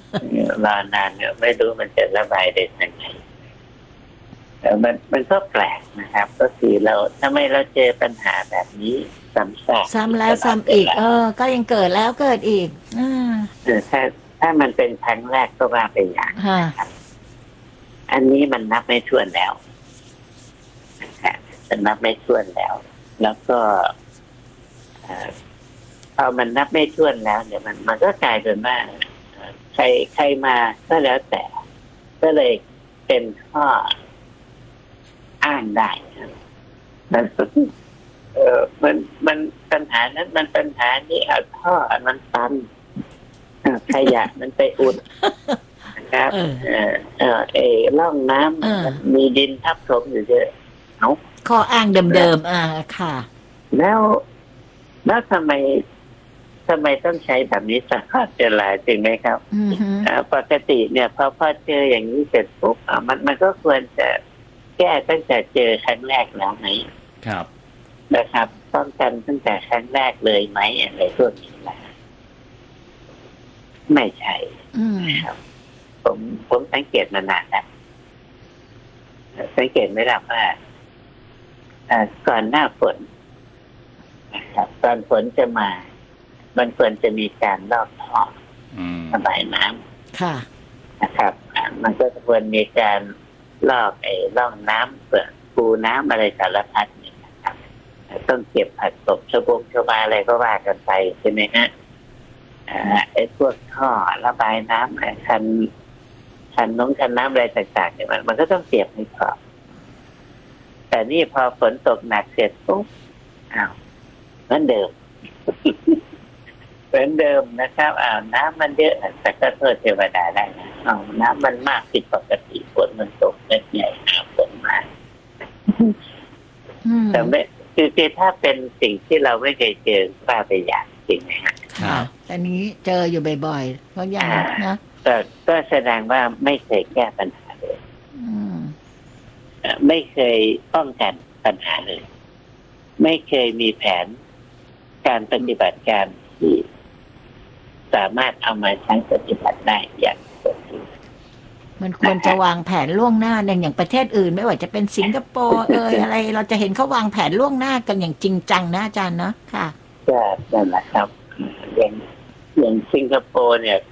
รอนานเนี่ยไม่รู้มันจะระบายได้ยังไงแต่มันก็แปลกนะครับก็คือเราทำไมเราเจอปัญหาแบบนี้ซ้ำซากซ้ำแล้ตวซ้ำอีกลอดเวลาก็ยังเกิดแล้วเกิดอีกถ้ามันเป็นครั้งแรกก็ว่าไปอย่างค่ะนะครับอันนี้มันนับไม่ถ้วนแล้วนะครับมันนับไม่ถ้วนแล้ว แล้วก็พอมันนับไม่ถ้วนแล้วเนี่ยมันก็กลายเป็นว่าใครมาก็แล้วแต่ก็เลยเป็นข้ออ้างได้ครับมันมันปัญหานั้นมันปัญหานี้ท่อมันตันขยะมันไปอุดนะครับร่องน้ำมันมีดินทับถมอยู่เยอะข้ออ้างเดิมๆค่ะแล้วทำไมต้องใช้แบบนี้สักพักเวลาจริงไหมครับปกติเนี่ยพอเจออย่างนี้เสร็จปุ๊บมันก็ควรจะแก้ตั้งแต่เจอครั้งแรกแล้วไหมครับนะครับป้องกันตั้งแต่ครั้งแรกเลยไหมอะไรพวกนี้นะไม่ใช่ครับผมสังเกตมานานแล้วสังเกตไม่ได้ว่าก่อนหน้าฝนนะครับตอนฝนจะมามันควรจะมีการลอกท่อระบายน้ำค่ะนะครับมันก็ควรมีการลอกร่องน้ำเปิดปูน้ำอะไรสารพัดเนี่ยนะครับต้องเก็บผักตบชะบาอะไรก็ว่ากันไปใช่ไหมฮะพวกท่อระบายน้ำคันน้ำอะไรต่างๆเนี่ยมันก็ต้องเก็บให้พอแต่นี่พอฝนตกหนักเสร็จปุ๊บเหมือนเดิมเหมือนเดิมนะครับน้ำมันเยอะแต่ก็โทษเทวดาได้นะน้ำมันมากผิดปกติฝนมันตกเม็ดใหญ่ฝนมากแต่ไม่คือถ้าเป็นสิ่งที่เราไม่เคยเจอว่าไปอย่างจริงนะฮะค่ะแต่นี้เจออยู่บ่อยๆเพราะอย่างนะก็แสดงว่าไม่เคยแก้ปัญหาเลยไม่เคยป้องกันปัญหาเลยไม่เคยมีแผนการปฏิบัติการที่สามารถเอามาใช้ปฏิบัติได้อย่างสมบูรณ์มันควรจะวางแผนล่วงหน้าอย่างประเทศอื่นไม่ว่าจะเป็นสิงคโปร์อะไรเราจะเห็นเขาวางแผนล่วงหน้ากันอย่างจริงจังนะอาจารย์นะค่ะก็นั่นแหละครับอย่างสิงคโปร์เนี่ย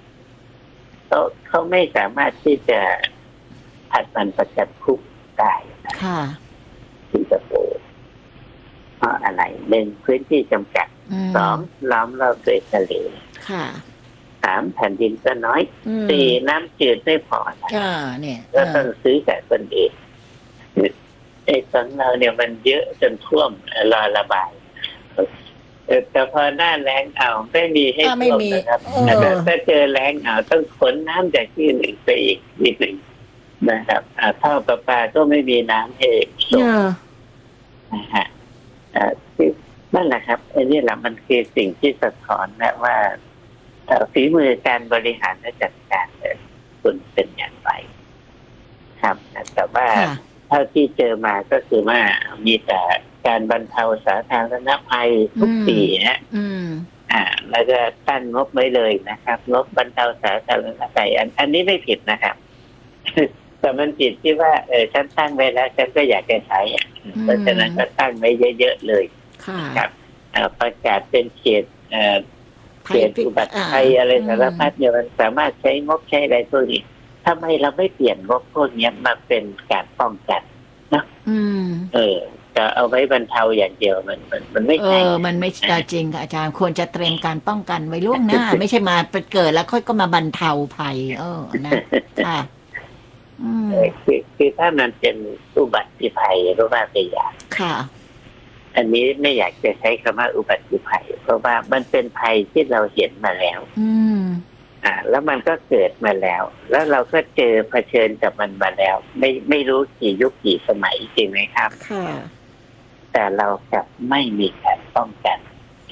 เขาไม่สามารถที่จะผัดมันประจัดคุกได้ค่ะสิงคโปร์เพราะอะไร1พื้นที่จำกัด2ล้อมรอบด้วยทะเลค่ะ 3แผ่นดินก็น้อย4น้ำจืดไม่พอเนี่ยก็ต้องซื้อจากคนอื่นของเราเนี่ยมันเยอะจนท่วมรอระบายแต่พอหน้าแล้งไม่มีให้ท่วมนะครับถ้าเจอแล้งต้องขนน้ำจากที่หนึ่งไปอีกที่หนึ่งนะครับท่อประปาก็ไม่มีน้ำให้ส่งนะฮะนั่นแหละครับอันนี้แหละมันคือสิ่งที่สะท้อนนะว่าฝีมือการบริหารและจัดการคุณเป็นอย่างไรครับแต่ว่าเท่าที่เจอมาก็คือว่ามีแต่การบรรเทาสาธารณภัยทุกปีนะแล้วก็ตั้งงบไว้เลยนะครับงบบรรเทาสาธารณภัยอันนี้ไม่ผิดนะครับแต่มันผิดที่ว่าฉันตั้งไว้แล้วฉันก็อยากจะใช้เพราะฉะนั้นก็ตั้งไว้เยอะๆเลยครับประกาศเป็นเขตอุบัติภัยอะไรสารพัดเนี่ยมันสามารถใช้งบใช้อะไรพวกนี้ทำไมเราไม่เปลี่ยนงบพวกนี้มาเป็นการป้องกันนะจะเอาไว้บรรเทาอย่างเดียวมันไม่ใช่มันไม่จริงค่ะอาจารย์ควรจะเตรียมการป้องกันไว้ล่วงหน้า ไม่ใช่มาเกิดแล้วค่อยก็มาบรรเทาภัยนะค่ะคือถ้ามันเป็นอุบัติภัยก็ว่าไปอย่างค่ะอันนี้ไม่อยากจะใช้คำว่าอุบัติภัยเพราะว่ามันเป็นภัยที่เราเห็นมาแล้วแล้วมันก็เกิดมาแล้วแล้วเราก็เจอเผชิญกับมันมาแล้วไม่รู้กี่ยุคกี่สมัยจริงไหมครับค่ะแต่เรากลับไม่มีการป้องกัน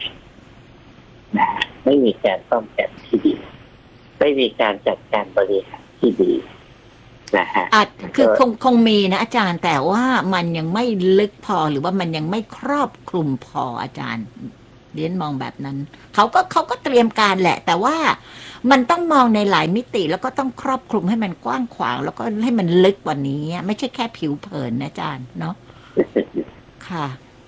ไม่มีการป้องกันที่ดีไม่มีการจัดการบริหารที่ดีคือคงมีนะอาจารย์แต่ว่ามันยังไม่ลึกพอหรือว่ามันยังไม่ครอบคลุมพออาจารย์เรียนมองแบบนั้นเขาก็เตรียมการแหละ แต่ว่ามันต้องมองในหลายมิติแล้วก็ต้องครอบคลุมให้มันกว้างขวางแล้วก็ให้มันลึกกว่านี้ไม่ใช่แค่ผิวเผินนะอาจารย์เนาะค่ะ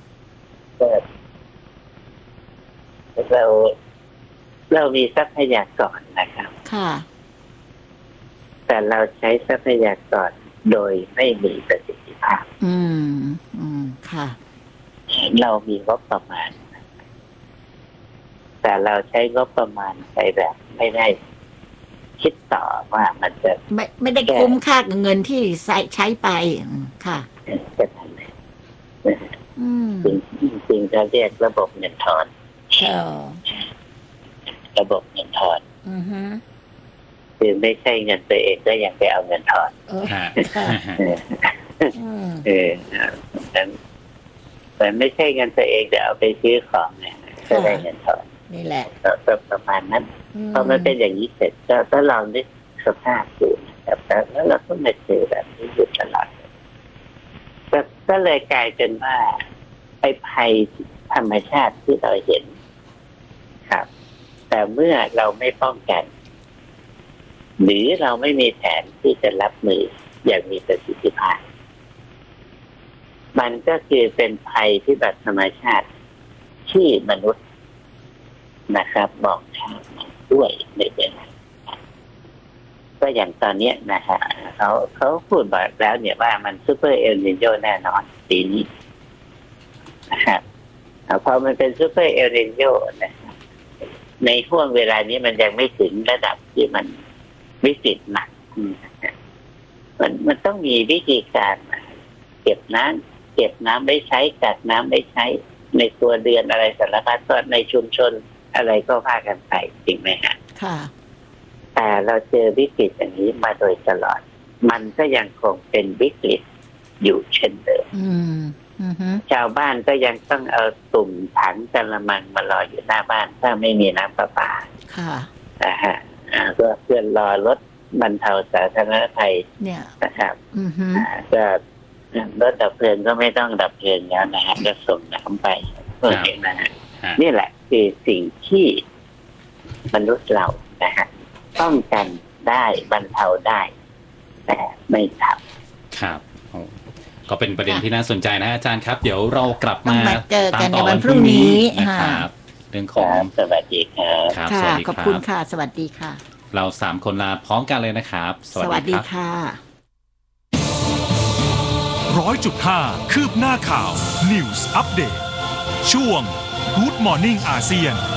เรามีทรัพยากรนะครับค่ะแต่เราใช้ทรัพยากรโดยไม่มีประสิทธิภาพค่ะเรามีงบประมาณแต่เราใช้งบประมาณไปแบบไม่ได้คิดต่อว่ามันจะไม่ได้คุ้มค่ากับเงินที่ใช้ไปค่ะจริงจะเรียกระบบเงินทอนระบบเงินทอนคือไม่ใช่เงินตัวเองก็ยังไปเอาเงินทอนแต่ไม่ใช่เงินตัวเองจะเอาไปซื้อของเนี่ยก็ได้เงินทอนนี่แหละประมาณนั้นพอมันเป็นอย่างนี้เสร็จก็ลองนึกสภาพดูนะครับแล้วเราก็มาเจอแบบนี้อยู่ตลอดก็เลยกลายเป็นว่าไอ้ภัยธรรมชาติที่เราเห็นครับแต่เมื่อเราไม่ป้องกันหรือเราไม่มีแผนที่จะรับมืออย่างมีประสิทธิภาพมันก็คือเป็นภัยพิบัติธรรมชาติที่มนุษย์นะครับบอกข้ามด้วยในเรื่องก็อย่างตอนนี้นะฮะเขาพูดบอกแล้วเนี่ยว่ามันซูเปอร์เอลนิโญแน่นอนปีนี้นะครับพอมันเป็นซูเปอร์เอลนิโญนะครับในช่วงเวลานี้มันยังไม่ถึงระดับที่มันวิกฤตหนักมันต้องมีวิธีการเก็บน้ำไว้ใช้กักน้ำไว้ใช้ในตัวเรือนอะไรสารพัดก็ในชุมชนอะไรก็ว่ากันไปจริงไหมฮะค่ะแต่เราเจอวิกฤตอย่างนี้มาโดยตลอดมันก็ยังคงเป็นวิกฤตอยู่เช่นเดิมชาวบ้านก็ยังต้องเอาตุ่มถังกระมังมารออยู่หน้าบ้านถ้าไม่มีน้ำประปาค่ะก็เพื่อรอรถบรรเทาสาธารณภัยเนี่ยนะครับก็รถดับเพลิงก็ไม่ต้องดับเพลิงแล้วนะฮะจะส่งน้ำไปเพื่อเห็นนะฮะนี่แหละคือสิ่งที่มนุษย์เรานะฮะป้องกันได้บรรเทาได้แต่ไม่ทำครับก็เป็นประเด็นที่น่าสนใจนะอาจารย์ครับเดี๋ยวเรากลับมาเจอกันในวันพรุ่งนี้นะครับเรื่องของสวัสดีครับค่ะขอบคุณค่ะสวัสดีค่ะเรา3คนลาพร้อมกันเลยนะครับสวัสดีค่ะ 100.5 คืบหน้าข่าว News Update ช่วง Good Morning อาเซียน